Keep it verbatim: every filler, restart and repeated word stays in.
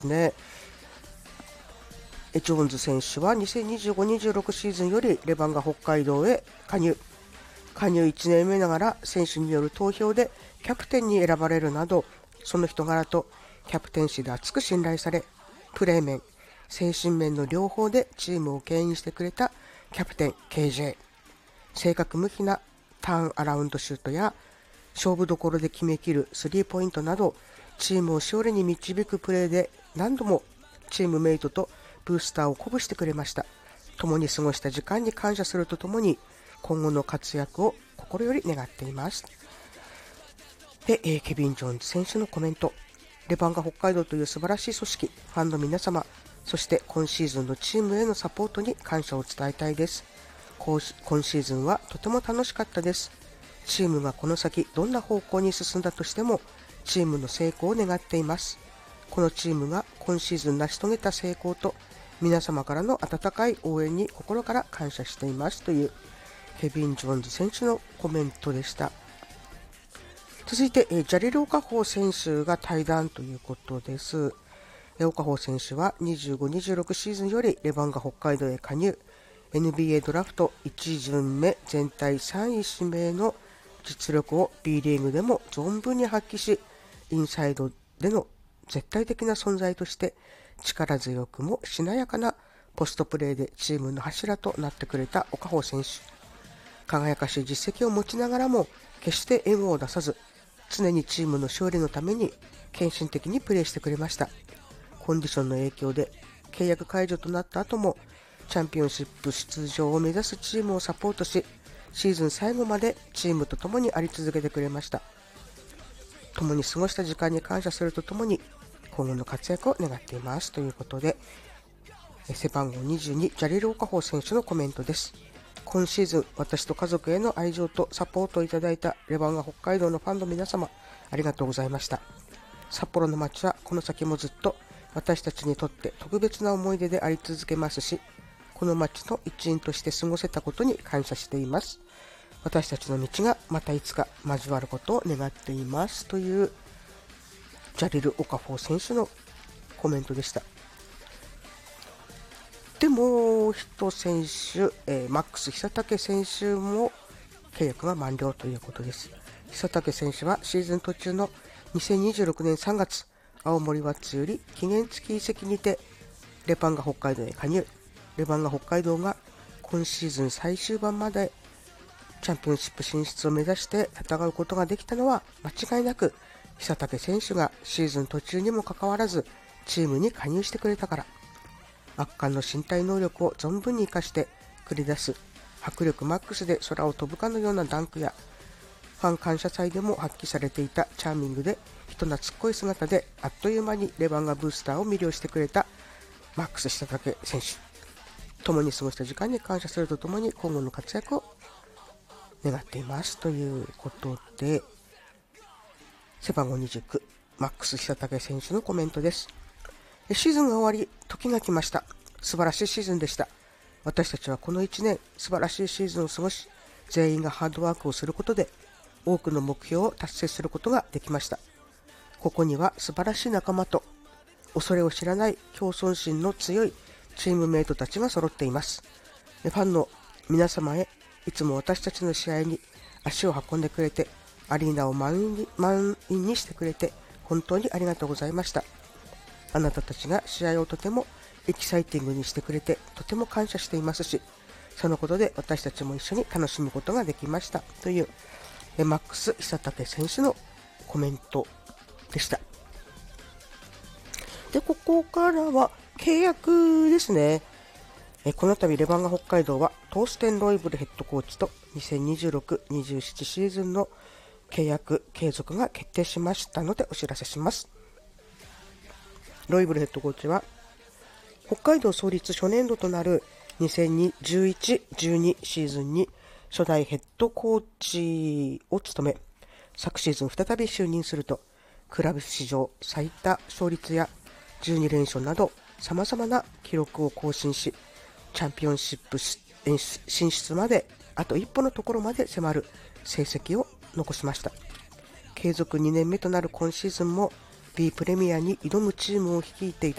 ね。ジョーンズ選手はにせんにじゅうご にじゅうろくシーズンよりレバンガ北海道へ加入。加入いちねんめながら選手による投票でキャプテンに選ばれるなど、その人柄とキャプテンシーで厚く信頼され、プレー面、精神面の両方でチームを牽引してくれたキャプテン ケージェー。 正確無比なターンアラウンドシュートや勝負どころで決めきるスリーポイントなど、チームを勝利に導くプレーで何度もチームメイトとブースターを鼓舞してくれました。共に過ごした時間に感謝するとともに、今後の活躍を心より願っています。で、えー、ケビン・ジョーンズ選手のコメント。レバンガ北海道という素晴らしい組織、ファンの皆様、そして今シーズンのチームへのサポートに感謝を伝えたいです。今シーズンはとても楽しかったです。チームがこの先どんな方向に進んだとしても、チームの成功を願っています。このチームが今シーズン成し遂げた成功と、皆様からの温かい応援に心から感謝していますというケビン・ジョーンズ選手のコメントでした。続いて、ジャリル・オカホー選手が退団ということです。オカホー選手はにじゅうご にじゅうろくシーズンよりレバンガ北海道へ加入。エヌビーエー ドラフトいち巡目全体さんい指名の実力を B リーグでも存分に発揮し、インサイドでの絶対的な存在として力強くもしなやかなポストプレーでチームの柱となってくれたオカホー選手。輝かしい実績を持ちながらも決して援護を出さず、常にチームの勝利のために献身的にプレーしてくれました。コンディションの影響で契約解除となった後もチャンピオンシップ出場を目指すチームをサポートし、シーズン最後までチームと共にあり続けてくれました。共に過ごした時間に感謝するとともに、今後の活躍を願っていますということで、背番号にじゅうに、ジャリル・オカホー選手のコメントです。今シーズン、私と家族への愛情とサポートをいただいたレバンガ北海道のファンの皆様、ありがとうございました。札幌の街はこの先もずっと私たちにとって特別な思い出であり続けますし、この街の一員として過ごせたことに感謝しています。私たちの道がまたいつか交わることを願っていますというジャリル・オカフォー選手のコメントでした。でもう一選手、えー、マックス・久武選手も契約が満了ということです。久武選手はシーズン途中のにせんにじゅうろくねんさんがつ、青森ワッツより期限付き移籍にてレバンガ北海道へ加入。レバンガ北海道が今シーズン最終盤までチャンピオンシップ進出を目指して戦うことができたのは間違いなく久武選手がシーズン途中にもかかわらずチームに加入してくれたから。圧巻の身体能力を存分に生かして繰り出す迫力マックスで空を飛ぶかのようなダンクや、ファン感謝祭でも発揮されていたチャーミングで人懐っこい姿であっという間にレバンガブースターを魅了してくれたマックス久武選手。共に過ごした時間に感謝するとともに今後の活躍を願っていますということで、背番号にじゅうきゅう、マックス久武選手のコメントです。シーズンが終わり、時が来ました。素晴らしいシーズンでした。私たちはこのいちねん、素晴らしいシーズンを過ごし、全員がハードワークをすることで、多くの目標を達成することができました。ここには素晴らしい仲間と、恐れを知らない競争心の強いチームメイトたちが揃っています。ファンの皆様へ、いつも私たちの試合に足を運んでくれて、アリーナを満員に、満員にしてくれて、本当にありがとうございました。あなたたちが試合をとてもエキサイティングにしてくれてとても感謝していますし、そのことで私たちも一緒に楽しむことができましたというマックス久武選手のコメントでした。で、ここからは契約ですね。この度レバンガ北海道はトーステン・ロイブルヘッドコーチとにせんにじゅうろく にじゅうなな シーズンの契約継続が決定しましたのでお知らせします。ロイブルヘッドコーチは北海道創立初年度となるにせんじゅういち じゅうに シーズンに初代ヘッドコーチを務め、昨シーズン再び就任すると、クラブ史上最多勝率やじゅうにれんしょうなど様々な記録を更新し、チャンピオンシップ進出まであと一歩のところまで迫る成績を残しました。継続にねんめとなる今シーズンも B プレミアに挑むチームを率いていた